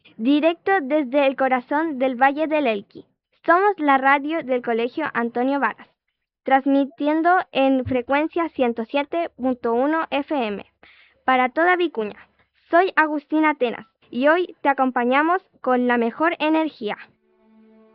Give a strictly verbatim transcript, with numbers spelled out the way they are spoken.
Directo desde el corazón del Valle del Elqui. Somos la radio del Colegio Antonio Varas, transmitiendo en frecuencia ciento siete punto uno F M para toda Vicuña. Soy Agustina Atenas y hoy te acompañamos con la mejor energía.